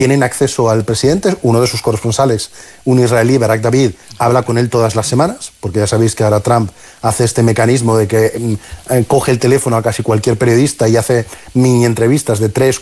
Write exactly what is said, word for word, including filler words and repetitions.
tienen acceso al presidente. Uno de sus corresponsales, un israelí, Barak David, habla con él todas las semanas, porque ya sabéis que ahora Trump hace este mecanismo de que eh, coge el teléfono a casi cualquier periodista y hace mini entrevistas de tres,